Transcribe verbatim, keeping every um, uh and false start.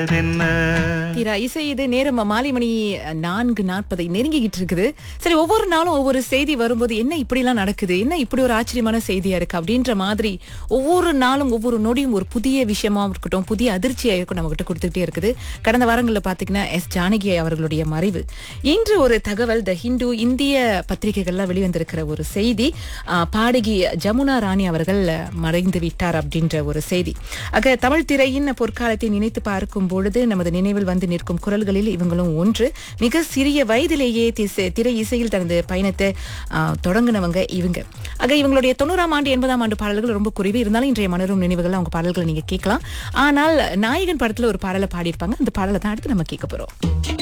தீரா இசை இது நேரம் மாலை மணி நான்கு நாற்பதை நெருங்கிக்கிட்டு இருக்குது. சரி, ஒவ்வொரு நாளும் ஒவ்வொரு செய்தி வரும்போது என்ன இப்படிலாம் நடக்குது, என்ன இப்படி ஒரு ஆச்சரியமான செய்தியா இருக்கு அப்படின்ற மாதிரி ஒவ்வொரு நாளும் ஒவ்வொரு நொடியும் ஒரு புதிய விஷயமா இருக்கட்டும், புதிய அதிர்ச்சியா இருக்கும் நம்ம கிட்ட கொடுத்துக்கிட்டே இருக்குது. கடந்த வாரங்களில் பாத்தீங்கன்னா எஸ் ஜானகி அவர்களுடைய மறைவு. இன்று ஒரு தகவல், த ஹிந்து இந்திய பத்திரிகைகள்லாம் வெளிவந்திருக்கிற ஒரு செய்தி, ஆஹ், பாடகி ஜமுனா ராணி அவர்கள் மறைந்து விட்டார் அப்படின்ற ஒரு செய்தி. ஆக தமிழ் திரையின் பொற்காலத்தை நினைத்து பார்க்கும் பொழுது நமது நினைவில் வந்து நிற்கும் குரல்களில் இவங்களும் ஒன்று. மிக சிறிய வயதிலேயே திசை- திரை இசையில் தனது பயணத்தை ஆஹ், தொடங்குனவங்க இவங்க. ஆக இவங்களுடைய தொண்ணூறாம் ஆண்டு எண்பதாம் ஆண்டு பாடல்கள் ரொம்ப குறைவு இருந்தாலும் இன்றைய மலரும் நினைவுகள் அவங்க பாடல்களை நீங்க கேட்கலாம். ஆனால் நாயகன் படத்துல ஒரு பாடலை பாடியிருப்பாங்க. அந்த பாடலை தான் அடுத்து நம்ம கேட்க போறோம்.